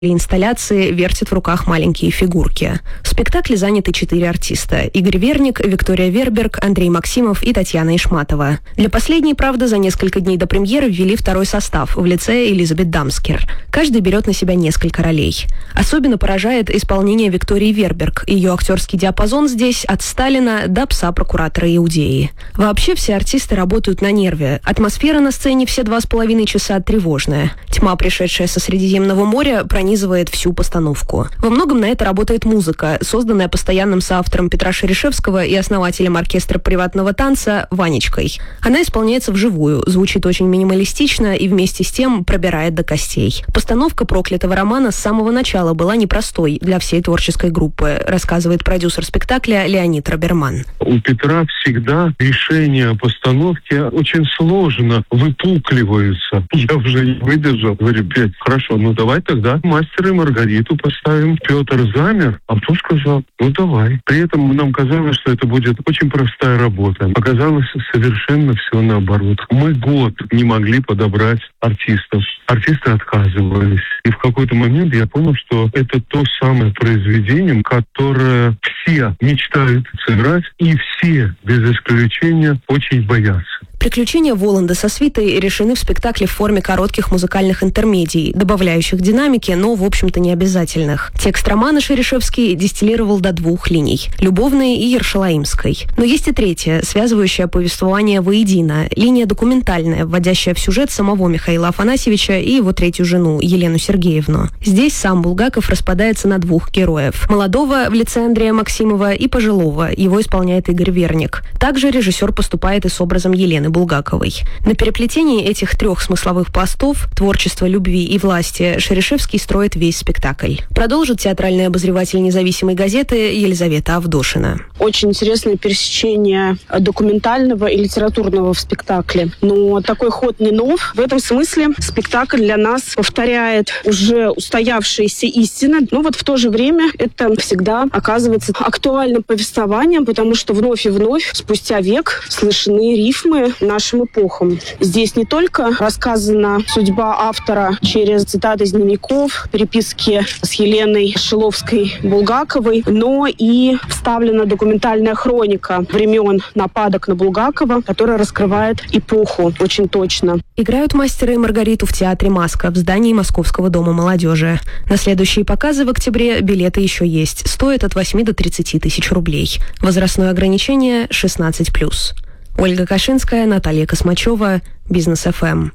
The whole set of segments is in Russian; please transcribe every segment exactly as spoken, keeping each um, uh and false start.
инсталляции вертят в руках маленькие фигурки. В спектакле заняты четыре артиста: Игорь Верник, Виктория Верберг, Андрей Максимов и Татьяна Ишматова. Для последней, правда, за несколько дней до премьеры ввели второй состав в лице Элизабет Дамскер. Каждый берет на себя несколько ролей. Особенно поражает исполнение Виктории Верберг. Ее актерский диапазон здесь от Сталина до пса прокуратора Иудеи. Вообще все артисты работают на нерве. Атмосфера на сцене все два с половиной часа тревожная. Тьма, пришедшая со Средиземного моря, пронизывает всю постановку. Во многом на это работает музыка, созданная постоянным соавтором Петра Шерешевского и основателем оркестра приватного танца Ванечкой. Она исполняется вживую, звучит очень минималистично и вместе с тем пробирает до костей. Постановка «Проклятого романа» с самого начала была непростой для всей творческой группы, рассказывает продюсер спектакля Леонид Роберман. У Петра всегда решения постановки очень сложно выпукливаются. Я уже не выдержал. Говорю: блядь, хорошо, ну давай тогда «Мастера и Маргариту» поставим. Петр замер, а потом сказал: ну давай. При этом нам казалось, что это будет очень простая работа. Оказалось совершенно все наоборот. Мы год не могли подобрать артистов. Артисты отказывались. И в какой-то момент я понял, что это то самое произведение, которое все мечтают сыграть, и все, без исключения, очень боятся. Приключения Воланда со свитой решены в спектакле в форме коротких музыкальных интермедий, добавляющих динамики, но, в общем-то, не обязательных. Текст романа Шерешевский дистиллировал до двух линий – любовной и ершалаимской. Но есть и третья, связывающая повествование воедино, линия документальная, вводящая в сюжет самого Михаила Афанасьевича и его третью жену, Елену Сергеевну. Здесь сам Булгаков распадается на двух героев – молодого в лице Андрея Максимова и пожилого, его исполняет Игорь Верник. Также режиссер поступает и с образом Елены Булгаковой. На переплетении этих трех смысловых пластов – творчества, любви и власти – Шерешевский строит весь спектакль. Продолжит театральный обозреватель независимой газеты Елизавета Авдошина. Очень интересное пересечение документального и литературного в спектакле. Но такой ход не нов. В этом смысле спектакль для нас повторяет уже устоявшиеся истины. Но вот в то же время это всегда оказывается актуальным повествованием, потому что вновь и вновь, спустя век, слышны рифмы нашим эпохам. Здесь не только рассказана судьба автора через цитаты из дневников, переписки с Еленой Шиловской-Булгаковой, но и вставлена документальная хроника времен нападок на Булгакова, которая раскрывает эпоху очень точно. Играют «Мастера и Маргариту» в театре «Маска» в здании Московского дома молодежи. На следующие показы в октябре билеты еще есть. Стоят от восьми до тридцати тысяч рублей. Возрастное ограничение шестнадцать плюс. Ольга Кашинская, Наталья Космачева, Бизнес эф эм.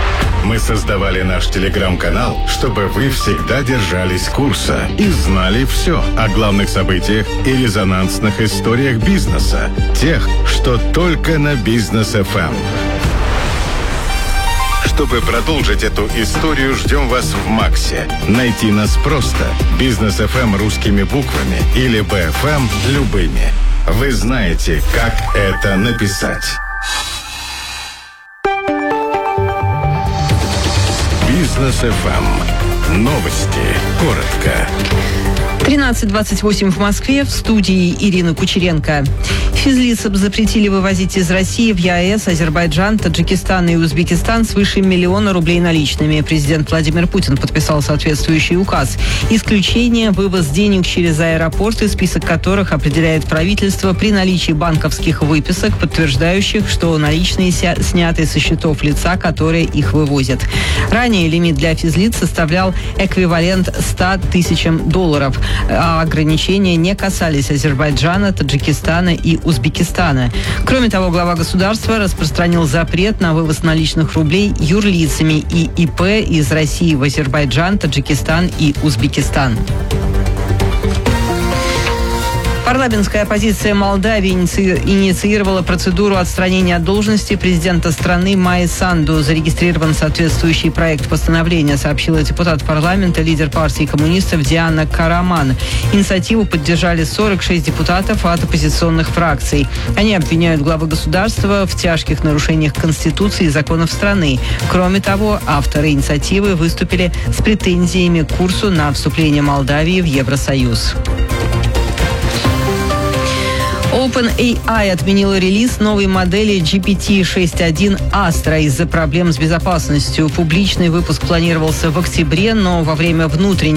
Мы создавали наш телеграм-канал, чтобы вы всегда держались курса и знали все о главных событиях и резонансных историях бизнеса. Тех, что только на Бизнес эф эм. Чтобы продолжить эту историю, ждем вас в Максе. Найти нас просто. Бизнес эф эм русскими буквами или би эф эм любыми. Вы знаете, как это написать. Бизнес эф эм. Новости. Коротко. тринадцать двадцать восемь в Москве. В студии Ирина Кучеренко. Физлицам запретили вывозить из России в ЕАЭС, Азербайджан, Таджикистан и Узбекистан свыше миллиона рублей наличными. Президент Владимир Путин подписал соответствующий указ. Исключение – вывоз денег через аэропорты, список которых определяет правительство при наличии банковских выписок, подтверждающих, что наличные ся- сняты со счетов лица, которые их вывозят. Ранее лимит для физлиц составлял эквивалент ста тысячам долларов. А ограничения не касались Азербайджана, Таджикистана и Узбекистана. Кроме того, глава государства распространил запрет на вывоз наличных рублей юрлицами и ИП из России в Азербайджан, Таджикистан и Узбекистан. Парламентская оппозиция Молдавии инициировала процедуру отстранения от должности президента страны Майи Санду. Зарегистрирован соответствующий проект постановления, сообщила депутат парламента, лидер партии коммунистов Диана Караман. Инициативу поддержали сорок шесть депутатов от оппозиционных фракций. Они обвиняют главу государства в тяжких нарушениях Конституции и законов страны. Кроме того, авторы инициативы выступили с претензиями к курсу на вступление Молдавии в Евросоюз. OpenAI отменила релиз новой модели джи пи ти шесть точка один Astra из-за проблем с безопасностью. Публичный выпуск планировался в октябре, но во время внутренней